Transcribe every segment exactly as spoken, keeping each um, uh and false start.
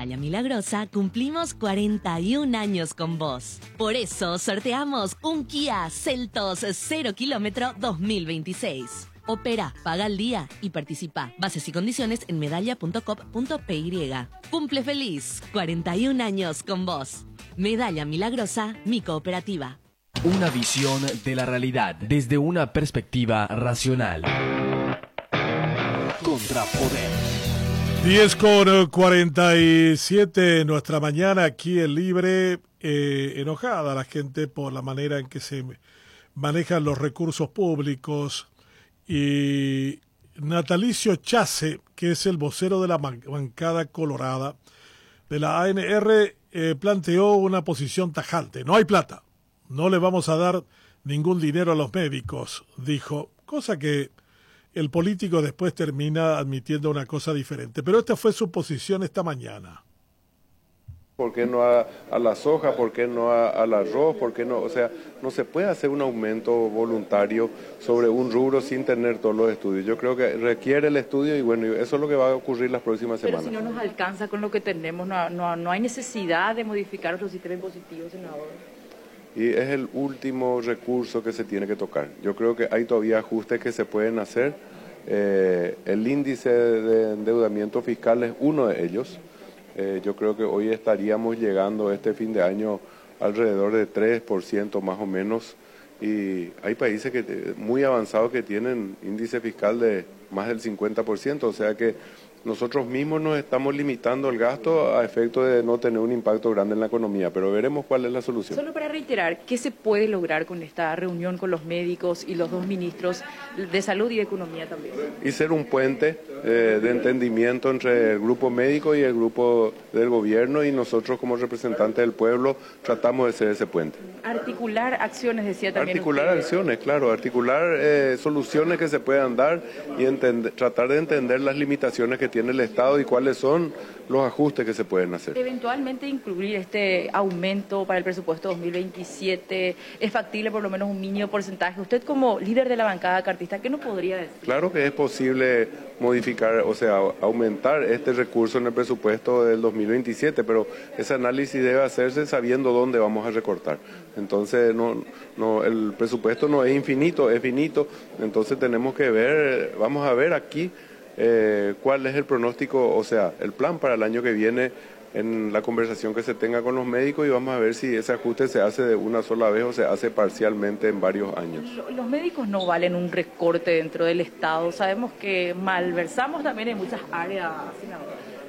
Medalla Milagrosa cumplimos cuarenta y un años con vos. Por eso sorteamos un Kia Seltos cero kilómetro dos mil veintiséis. Opera, paga al día y participa. Bases y condiciones en medalla punto coop punto p y. Cumple feliz, cuarenta y un años con vos. Medalla Milagrosa, mi cooperativa. Una visión de la realidad desde una perspectiva racional. Contrapoder. diez con cuarenta y siete nuestra mañana aquí en Libre. Eh, enojada la gente por la manera en que se manejan los recursos públicos. Y Natalicio Chase, que es el vocero de la bancada colorada de la A N R, eh, planteó una posición tajante. No hay plata, no le vamos a dar ningún dinero a los médicos, dijo, cosa que el político después termina admitiendo una cosa diferente. Pero esta fue su posición esta mañana. ¿Por qué no a, a la soja? ¿Por qué no a, al arroz? ¿Por qué no? O sea, no se puede hacer un aumento voluntario sobre un rubro sin tener todos los estudios. Yo creo que requiere el estudio y bueno, eso es lo que va a ocurrir las próximas Pero semanas. Pero si no nos alcanza con lo que tenemos, no, no, no hay necesidad de modificar otro sistema impositivo, senador. Y es el último recurso que se tiene que tocar. Yo creo que hay todavía ajustes que se pueden hacer. Eh, el índice de endeudamiento fiscal es uno de ellos. Eh, yo creo que hoy estaríamos llegando este fin de año alrededor de tres por ciento más o menos, y hay países que muy avanzados que tienen índice fiscal de más del cincuenta por ciento, o sea que nosotros mismos nos estamos limitando el gasto a efecto de no tener un impacto grande en la economía, pero veremos cuál es la solución. Solo para reiterar, ¿qué se puede lograr con esta reunión con los médicos y los dos ministros de Salud y de Economía también? Y ser un puente eh, de entendimiento entre el grupo médico y el grupo del gobierno, y nosotros como representantes del pueblo tratamos de ser ese puente. Articular acciones, decía también Articular usted. acciones, claro, articular eh, soluciones que se puedan dar y entender, tratar de entender las limitaciones que tiene el Estado y cuáles son los ajustes que se pueden hacer. Eventualmente incluir este aumento para el presupuesto dos mil veintisiete, ¿es factible por lo menos un mínimo porcentaje? Usted como líder de la bancada cartista, ¿qué nos podría decir? Claro que es posible modificar, o sea, aumentar este recurso en el presupuesto del dos mil veintisiete, pero ese análisis debe hacerse sabiendo dónde vamos a recortar. Entonces, no, no, el presupuesto no es infinito, es finito, entonces tenemos que ver, vamos a ver aquí eh, cuál es el pronóstico, o sea, el plan para el año que viene en la conversación que se tenga con los médicos, y vamos a ver si ese ajuste se hace de una sola vez o se hace parcialmente en varios años. Los médicos no valen un recorte dentro del Estado, sabemos que malversamos también en muchas áreas, senador.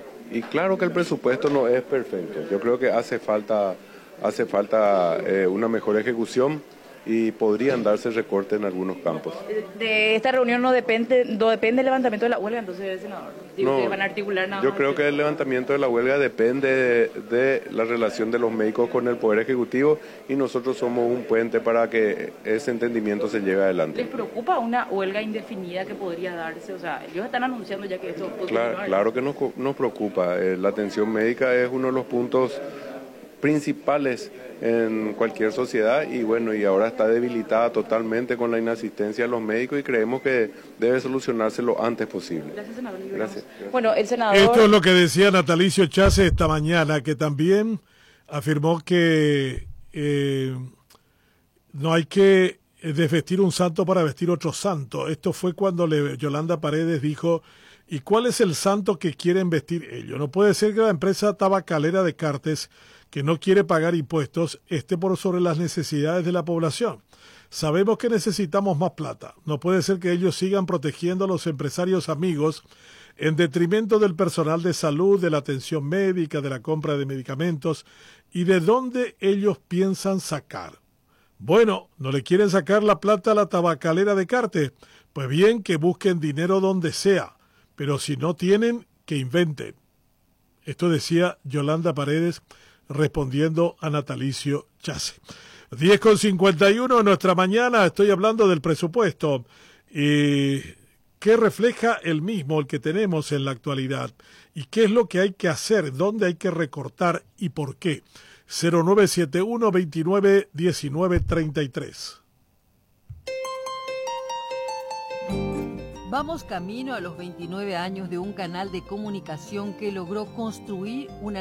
Y claro que el presupuesto no es perfecto, yo creo que hace falta, hace falta eh, una mejor ejecución y podrían darse recortes en algunos campos. De esta reunión no depende no depende el levantamiento de la huelga, entonces, senador. Digo, No, que van a articular nada yo más. creo que el levantamiento de la huelga depende de, de la relación de los médicos con el Poder Ejecutivo, y nosotros somos un puente para que ese entendimiento se lleve adelante. ¿Les preocupa una huelga indefinida que podría darse? O sea, ellos están anunciando ya que esto puede Claro, continuar. claro que nos, nos preocupa. Eh, la atención médica es uno de los puntos principales en cualquier sociedad, y bueno, y ahora está debilitada totalmente con la inasistencia de los médicos, y creemos que debe solucionarse lo antes posible. Gracias, senador. Gracias, gracias. Bueno, el senador... Esto es lo que decía Natalicio Chase esta mañana, que también afirmó que eh, no hay que desvestir un santo para vestir otro santo. Esto fue cuando le, Yolanda Paredes dijo: ¿y cuál es el santo que quieren vestir ellos? No puede ser que la empresa tabacalera de Cartes, que no quiere pagar impuestos, esté por sobre las necesidades de la población. Sabemos que necesitamos más plata. No puede ser que ellos sigan protegiendo a los empresarios amigos en detrimento del personal de salud, de la atención médica, de la compra de medicamentos, y de dónde ellos piensan sacar. Bueno, ¿no le quieren sacar la plata a la tabacalera de Cartes? Pues bien, que busquen dinero donde sea, pero si no tienen, que inventen. Esto decía Yolanda Paredes respondiendo a Natalicio Chase. diez con cincuenta y uno en nuestra mañana, estoy hablando del presupuesto y qué refleja el mismo, el que tenemos en la actualidad, y qué es lo que hay que hacer, dónde hay que recortar y por qué. cero nueve siete uno, veintinueve, diecinueve, treinta y tres. Vamos camino a los veintinueve años de un canal de comunicación que logró construir una